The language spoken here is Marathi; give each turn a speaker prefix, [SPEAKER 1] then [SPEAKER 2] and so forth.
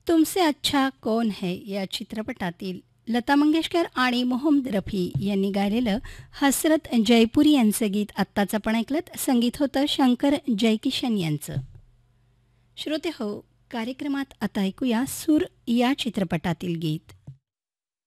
[SPEAKER 1] तुमसे अच्छा कौन है या चित्रपटातील लता मंगेशकर आणि मोहम्मद रफी यांनी गायलेलं हसरत जयपुरी यांचं गीत आत्ताच आपण ऐकलं. संगीत होतं शंकर जयकिशन यांचं. श्रोते हो, कार्यक्रमात आता ऐकूया सूर या चित्रपटातील गीत.